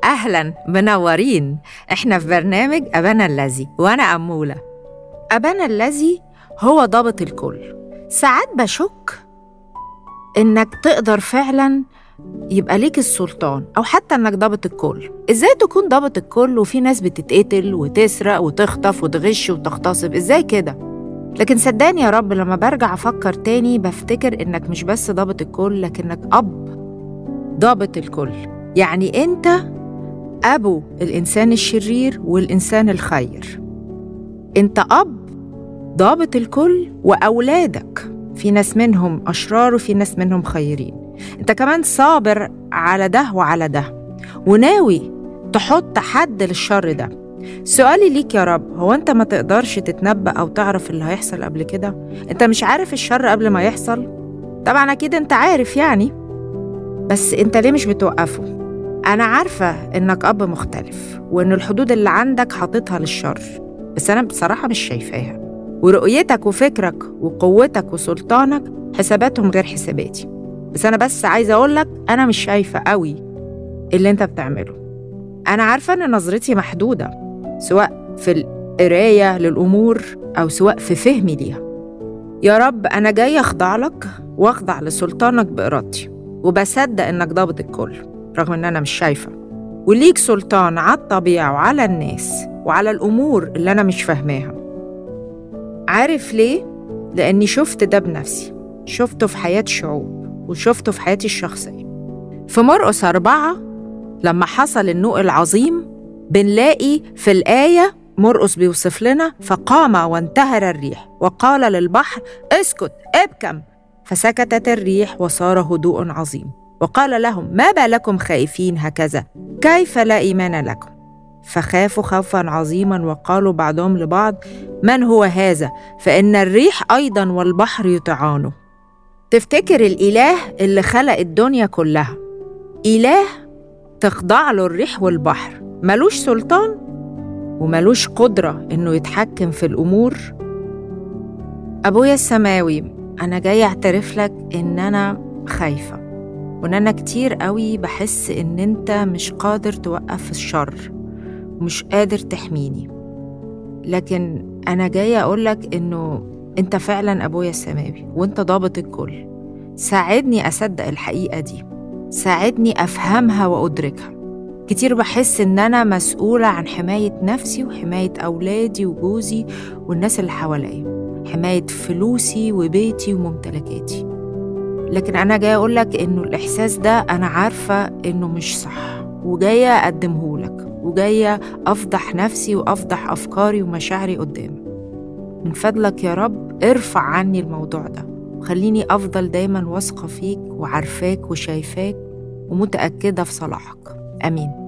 أهلاً، منورين. إحنا في برنامج أبانا الذي، وأنا أمولة. أبانا الذي هو ضابط الكل. ساعات بشك إنك تقدر فعلاً يبقى ليك السلطان أو حتى إنك ضابط الكل. إزاي تكون ضابط الكل وفي ناس بتتقتل وتسرق وتخطف وتغش وتغتصب؟ إزاي كده؟ لكن صدقني يا رب، لما برجع أفكر تاني بفتكر إنك مش بس ضابط الكل، لكنك أب ضابط الكل. يعني أنت أبو الإنسان الشرير والإنسان الخير. أنت أب ضابط الكل، وأولادك في ناس منهم أشرار وفي ناس منهم خيرين. أنت كمان صابر على ده وعلى ده، وناوي تحط حد للشر ده. سؤالي ليك يا رب، هو أنت ما تقدرش تتنبأ أو تعرف اللي هيحصل قبل كده؟ أنت مش عارف الشر قبل ما يحصل؟ طبعا أكيد أنت عارف يعني، بس أنت ليه مش بتوقفه؟ أنا عارفة إنك أب مختلف، وإن الحدود اللي عندك حاططها للشر، بس أنا بصراحة مش شايفاها. ورؤيتك وفكرك وقوتك وسلطانك حساباتهم غير حساباتي. بس أنا بس عايزة أقولك أنا مش شايفة قوي اللي أنت بتعمله. أنا عارفة إن نظرتي محدودة، سواء في القراية للأمور أو سواء في فهمي ليها. يا رب أنا جاية أخضع لك وأخضع لسلطانك بإرادتي، وبصدق إنك ضابط الكل رغم إن أنا مش شايفة، وليك سلطان على الطبيعة وعلى الناس وعلى الأمور اللي أنا مش فاهماها. عارف ليه؟ لأني شفت ده بنفسي، شفته في حياة شعوب وشفته في حياتي الشخصية. في مرقس 4 لما حصل النوء العظيم، بنلاقي في الآية مرقس بيوصف لنا: فقام وانتهر الريح وقال للبحر اسكت ابكم، فسكتت الريح وصار هدوء عظيم. وقال لهم: ما بالكم خائفين هكذا؟ كيف لا إيمان لكم؟ فخافوا خوفا عظيما وقالوا بعضهم لبعض: من هو هذا؟ فإن الريح أيضا والبحر يطيعانه. تفتكر الإله اللي خلق الدنيا كلها إله تخضع له الريح والبحر ملوش سلطان وملوش قدرة إنه يتحكم في الأمور؟ أبويا السماوي، أنا جاي أعترف لك إن أنا خايفة، وإن أنا كتير قوي بحس إن أنت مش قادر توقف الشر ومش قادر تحميني. لكن أنا جاي أقولك إنه أنت فعلا أبويا السماوي وأنت ضابط الكل. ساعدني أصدق الحقيقة دي، ساعدني أفهمها وأدركها. كتير بحس إن أنا مسؤولة عن حماية نفسي وحماية أولادي وجوزي والناس اللي حواليا، حماية فلوسي وبيتي وممتلكاتي. لكن أنا جاية أقولك إنه الإحساس ده أنا عارفة إنه مش صح، وجاية أقدمهولك، وجاية أفضح نفسي وأفضح أفكاري ومشاعري قدامك. من فضلك يا رب ارفع عني الموضوع ده، وخليني أفضل دايما واثقة فيك وعارفاك وشايفاك ومتأكدة في صلاحك. آمين.